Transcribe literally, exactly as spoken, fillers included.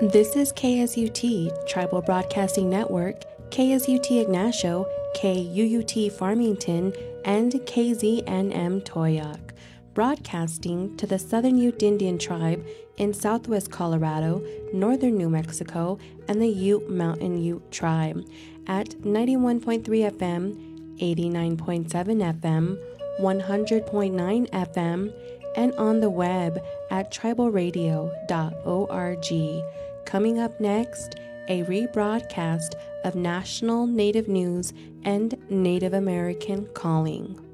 This is K S U T, Tribal Broadcasting Network, K S U T Ignacio, K U U T Farmington, and K Z N M Toyac, broadcasting to the Southern Ute Indian Tribe in southwest Colorado, northern New Mexico, and the Ute Mountain Ute Tribe at ninety-one point three F M, eighty-nine point seven F M, one hundred point nine F M, and on the web at tribal radio dot org. Coming up next, a rebroadcast of National Native News and Native American Calling.